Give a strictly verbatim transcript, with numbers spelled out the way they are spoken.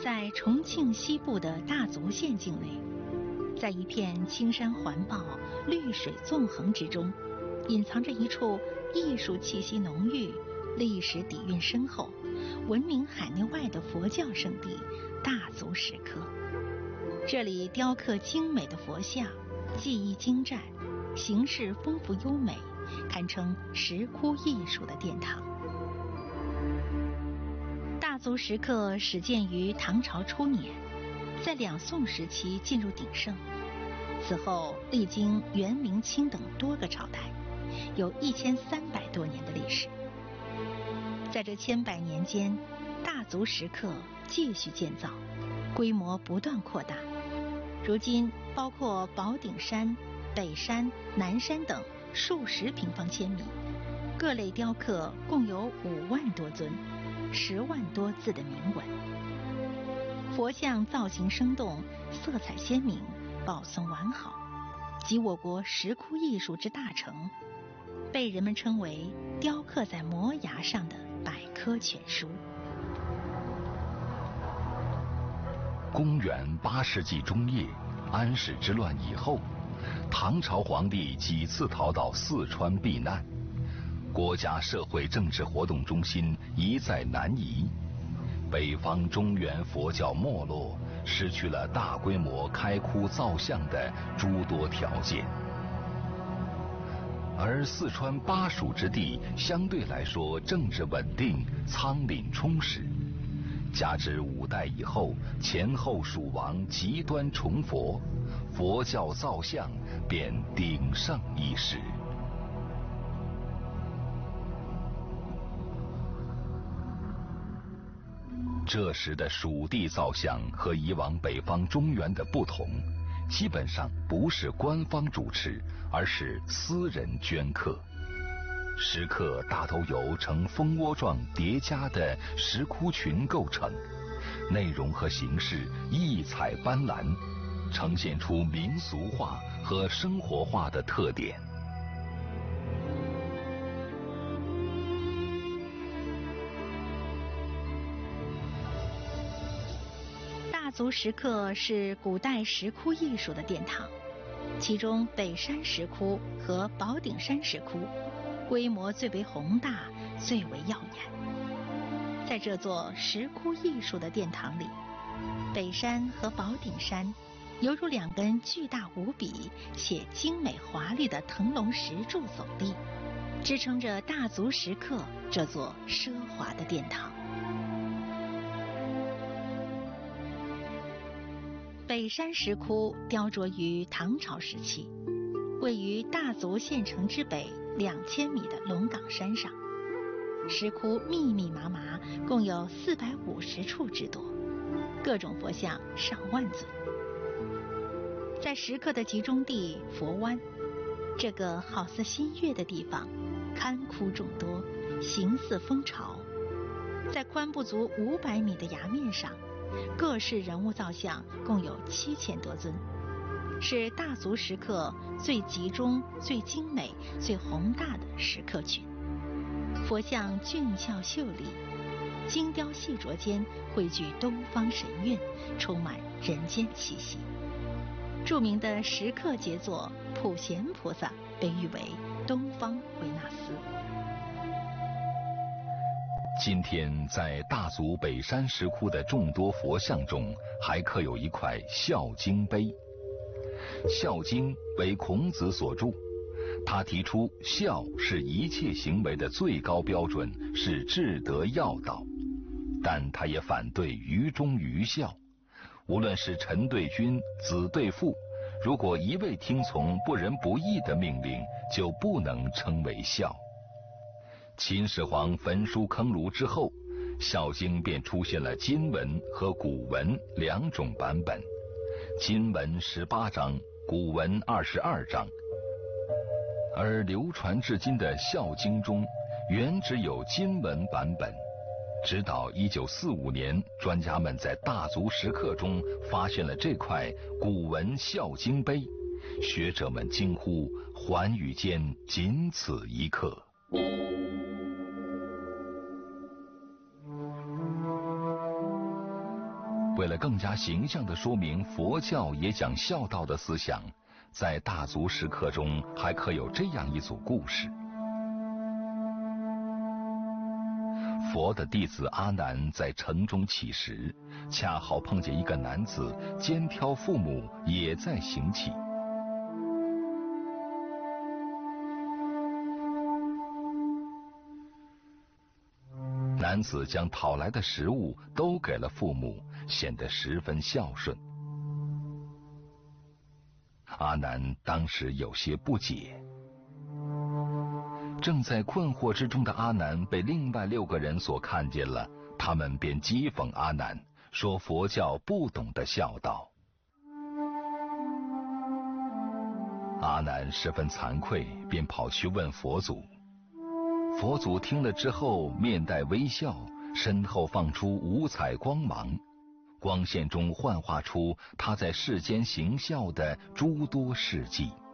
在重庆西部的大足县境内，在一片青山环抱、绿水纵横之中，隐藏着一处艺术气息浓郁、历史底蕴深厚、闻名海内外的佛教圣地大足石刻。这里雕刻精美的佛像，技艺精湛，形式丰富优美，堪称石窟艺术的殿堂。大足石刻始建于唐朝初年，在两宋时期进入鼎盛，此后历经元、明、清等多个朝代，有一千三百多年的历史。在这千百年间，大足石刻继续建造，规模不断扩大。如今包括宝顶山、北山、南山等数十平方千米，各类雕刻共有五万多尊，十万多字的铭文。佛像造型生动，色彩鲜明，保存完好，集我国石窟艺术之大成，被人们称为雕刻在摩崖上的百科全书。 公元八世纪中叶，安史之乱以后，唐朝皇帝几次逃到四川避难，国家社会政治活动中心一再南移，北方中原佛教没落，失去了大规模开窟造像的诸多条件。而四川巴蜀之地相对来说政治稳定，仓廪充实，加之五代以后前后蜀王极端崇佛，佛教造像便鼎盛一时。这时的蜀地造像和以往北方中原的不同，基本上不是官方主持，而是私人镌刻。石刻大都由呈蜂窝状叠加的石窟群构成，内容和形式异彩斑斓，呈现出民俗化和生活化的特点。 大足石刻是古代石窟艺术的殿堂，其中北山石窟和宝顶山石窟规模最为宏大，最为耀眼。在这座石窟艺术的殿堂里，北山和宝顶山犹如两根巨大无比且精美华丽的腾龙石柱耸立，支撑着大足石刻这座奢华的殿堂。北山石窟雕琢于唐朝时期，位于大足县城之北两千米的龙岗山上。石窟密密麻麻，共有四百五十处之多，各种佛像上万尊。在石刻的集中地佛湾，这个好似新月的地方，龛窟众多，形似蜂巢。在宽不足五百米的崖面上，各式人物造像共有七千多尊，是大足石刻最集中、最精美、最宏大的石刻群。佛像俊俏秀丽，精雕细琢间汇聚东方神韵，充满人间气息。著名的石刻杰作普贤菩萨被誉为东方维纳斯。 今天在大足北山石窟的众多佛像中，还刻有一块孝经碑。孝经为孔子所著，他提出孝是一切行为的最高标准，是至德要道，但他也反对愚忠愚孝。无论是臣对君，子对父，如果一味听从不仁不义的命令，就不能称为孝。秦始皇焚书坑儒之后，孝经便出现了金文和古文两种版本，金文十八章，古文二十二章。而流传至今的孝经中，原只有金文版本。直到一九四五年，专家们在大足石刻中发现了这块古文孝经碑，学者们惊呼：寰宇间仅此一刻。 为了更加形象地说明佛教也讲孝道的思想，在大足石刻中还刻有这样一组故事。佛的弟子阿难在城中乞食，恰好碰见一个男子肩挑父母也在行乞。男子将讨来的食物都给了父母，显得十分孝顺。阿难当时有些不解。正在困惑之中的阿难被另外六个人所看见了，他们便讥讽阿难，说佛教不懂得孝道。阿难十分惭愧，便跑去问佛祖。佛祖听了之后，面带微笑，身后放出五彩光芒，光线中幻化出他在世间行孝的诸多事迹。